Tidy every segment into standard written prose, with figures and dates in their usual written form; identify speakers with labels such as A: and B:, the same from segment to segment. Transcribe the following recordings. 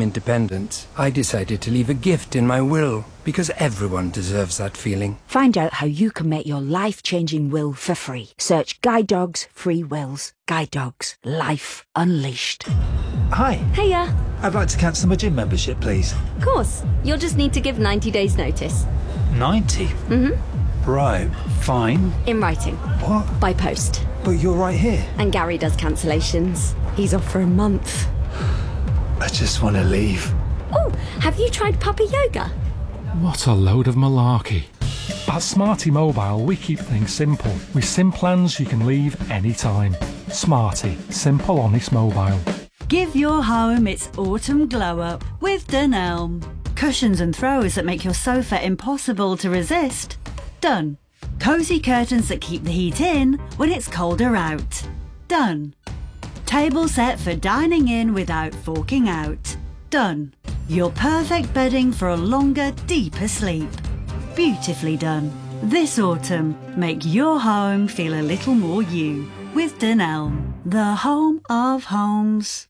A: independent, I decided to leave a gift in my will, because everyone deserves that feeling.
B: Find out how you can make your life-changing will for free. Search Guide Dogs Free Wills. Guide Dogs. Life Unleashed.
C: Hi.
D: Hiya.
C: I'd like to cancel my gym membership, please.
D: Of course. You'll just need to give 90 days notice.
C: 90?
D: Mm-hmm.
C: Right, fine.
D: In writing.
C: What?
D: By post.
C: But you're right here.
D: And Gary does cancellations. He's off for a month.
C: I just want to leave.
D: Oh, have you tried puppy yoga?
E: What a load of malarkey. At Smarty Mobile, we keep things simple. With SIM plans you can leave anytime. Smarty. Simple, honest mobile.
F: Give your home its autumn glow-up with Dunelm. Cushions and throws that make your sofa impossible to resist. Done. Cosy curtains that keep the heat in when it's colder out. Done. Table set for dining in without forking out. Done. Your perfect bedding for a longer, deeper sleep. Beautifully done. This autumn, make your home feel a little more you with Dunelm, the home of homes.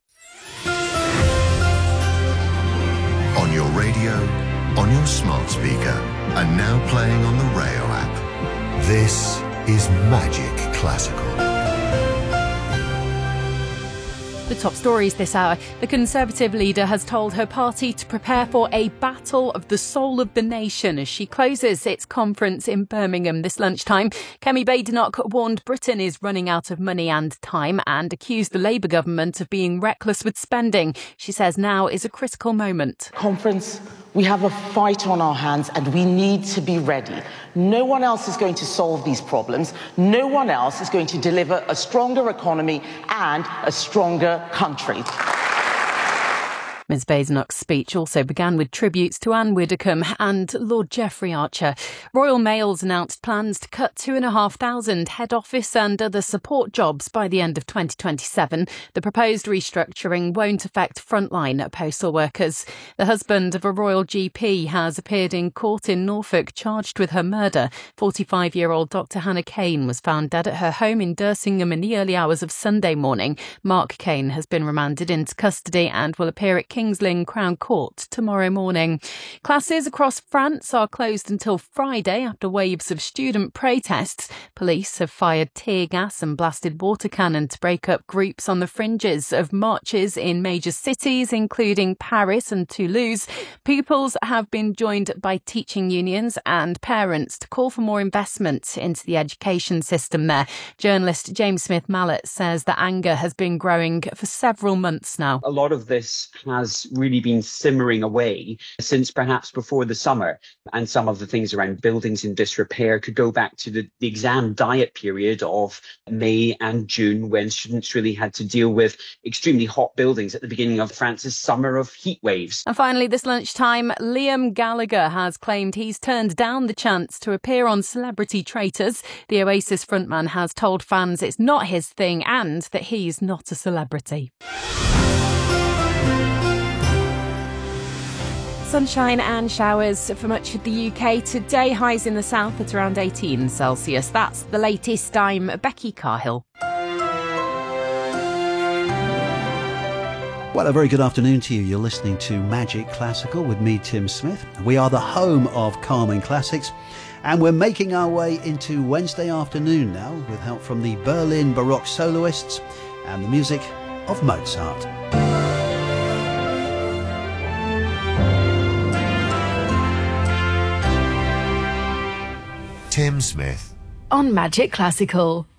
G: On your radio, on your smart speaker, and now playing on the Rayo app. This is Magic Classical.
H: The top stories this hour. The Conservative leader has told her party to prepare for a battle of the soul of the nation as she closes its conference in Birmingham this lunchtime. Kemi Badenoch warned Britain is running out of money and time and accused the Labour government of being reckless with spending. She says now is a critical moment.
I: Conference, we have a fight on our hands and we need to be ready. No one else is going to solve these problems. No one else is going to deliver a stronger economy and a stronger country.
H: Ms Badenoch's speech also began with tributes to Anne Widdecombe and Lord Geoffrey Archer. Royal Mail's announced plans to cut 2,500 head office and other support jobs by the end of 2027. The proposed restructuring won't affect frontline postal workers. The husband of a royal GP has appeared in court in Norfolk charged with her murder. 45-year-old Dr Hannah Kane was found dead at her home in Dersingham in the early hours of Sunday morning. Mark Kane has been remanded into custody and will appear at King's Lynn Crown Court tomorrow morning. Classes across France are closed until Friday after waves of student protests. Police have fired tear gas and blasted water cannon to break up groups on the fringes of marches in major cities, including Paris and Toulouse. Pupils have been joined by teaching unions and parents to call for more investment into the education system there. Journalist James Smith Mallet says the anger has been growing for several months now.
J: A lot of this has really been simmering away since perhaps before the summer, and some of the things around buildings in disrepair could go back to the exam diet period of May and June, when students really had to deal with extremely hot buildings at the beginning of France's summer of heat waves.
H: And finally, this lunchtime, Liam Gallagher has claimed he's turned down the chance to appear on Celebrity Traitors. The Oasis frontman has told fans it's not his thing and that he's not a celebrity. Sunshine and showers for much of the UK today. Highs in the south at around 18 Celsius. That's the latest. I'm Becky Carhill.
K: Well, a very good afternoon to you. You're listening to Magic Classical with me, Tim Smith. We are the home of Carmen Classics, and we're making our way into Wednesday afternoon now with help from the Berlin Baroque soloists and the music of Mozart.
G: Tim Smith
H: on Magic Classical.